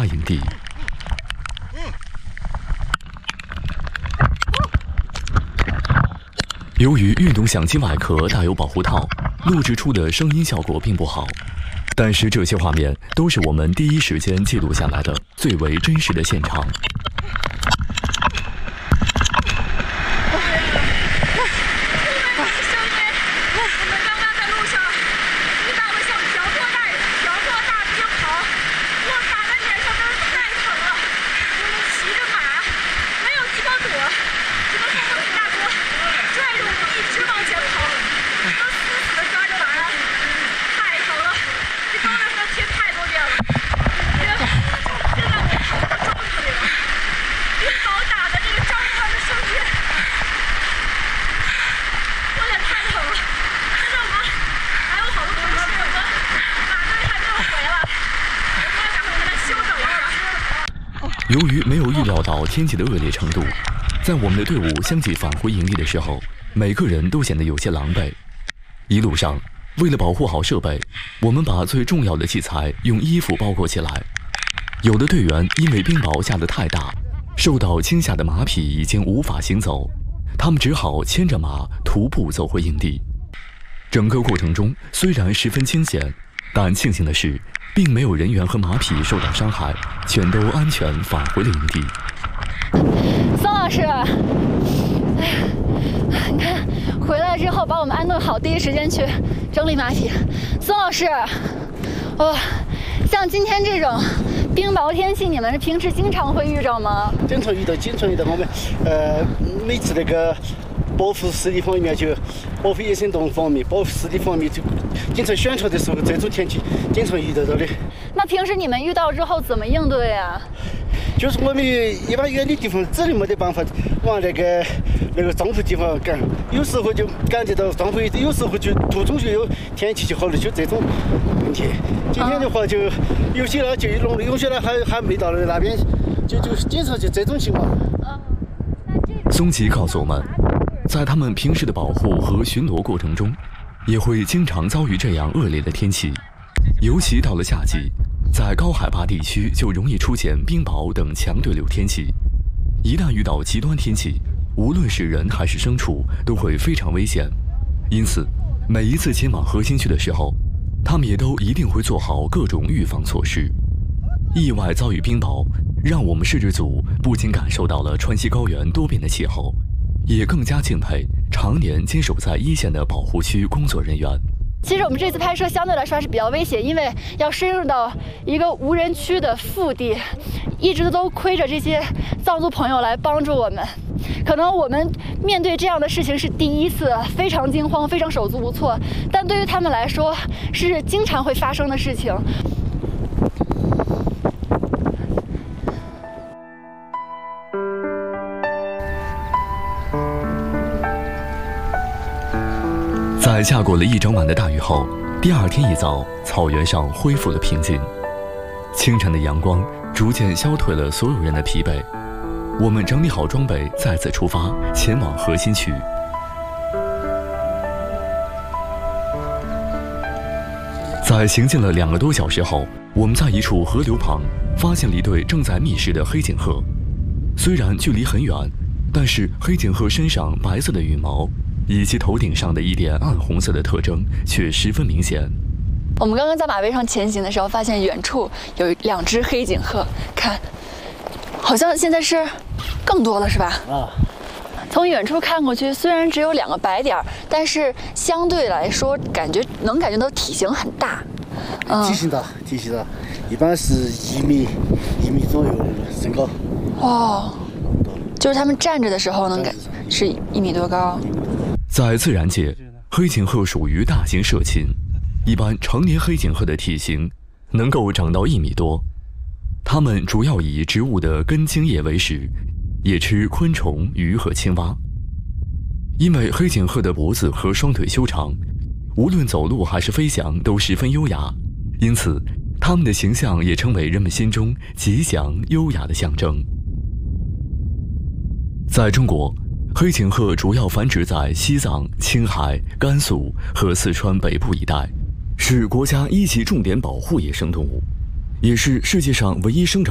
发营地。由于运动相机外壳带有保护套，录制出的声音效果并不好。但是这些画面都是我们第一时间记录下来的最为真实的现场。由于没有预料到天气的恶劣程度，在我们的队伍相继返回营地的时候，每个人都显得有些狼狈。一路上，为了保护好设备，我们把最重要的器材用衣服包裹起来。有的队员因为冰雹下得太大，受到惊吓的马匹已经无法行走，他们只好牵着马徒步走回营地。整个过程中虽然十分惊险，但庆幸的是，并没有人员和马匹受到伤害，全都安全返回了营地。 宋老师，你看回来之后把我们安顿好，第一时间去整理马匹。宋老师，像今天这种冰雹天气，你们平时经常会遇着吗？ 经常遇到。我们每次那个保护湿地方面，就保护野生动物方面，保护湿地方面，就经常宣传的时候，这种天气经常遇到的。 那平时你们遇到之后怎么应对啊？ 就是我们一般远的地方，只能没得办法往那个帐篷地方赶，有时候就赶得到帐篷，有时候就途中就有天气就好了，就这种问题。今天的话就有些呢就弄的，有些呢还没到那边，就经常就这种情况。 松吉告诉我们，在他们平时的保护和巡逻过程中，也会经常遭遇这样恶劣的天气，尤其到了夏季，在高海拔地区就容易出现冰雹等强对流天气。一旦遇到极端天气，无论是人还是牲畜都会非常危险。因此，每一次前往核心区的时候，他们也都一定会做好各种预防措施。意外遭遇冰雹，让我们摄制组不仅感受到了川西高原多变的气候，也更加敬佩常年坚守在一线的保护区工作人员。 其实我们这次拍摄相对来说还是比较危险，因为要深入到一个无人区的腹地，一直都亏着这些藏族朋友来帮助我们。可能我们面对这样的事情是第一次，非常惊慌，非常手足无措，但对于他们来说是经常会发生的事情。 在下过了一整晚的大雨后，第二天一早，草原上恢复了平静。清晨的阳光逐渐消退了所有人的疲惫。我们整理好装备，再次出发，前往核心区。在行进了2个多小时后，我们在一处河流旁发现了一对正在觅食的黑颈鹤。虽然距离很远，但是黑颈鹤身上白色的羽毛以及头顶上的一点暗红色的特征却十分明显。 我们刚刚在马背上前行的时候，发现远处有2只黑颈鹤，看，好像现在是更多了，是吧？从远处看过去，虽然只有2个白点，但是相对来说能感觉到体型很大。 体型大，一般是1米左右身高。 就是他们站着的时候是1米多高。 在自然界，黑颈鹤属于大型社禽，一般成年黑颈鹤的体型能够长到1米多。它们主要以植物的根茎叶为食，也吃昆虫、鱼和青蛙。因为黑颈鹤的脖子和双腿修长，无论走路还是飞翔都十分优雅，因此它们的形象也成为人们心中吉祥优雅的象征。在中国，黑颈鹤主要繁殖在西藏、青海、甘肃和四川北部一带，是国家1级重点保护野生动物，也是世界上唯一生长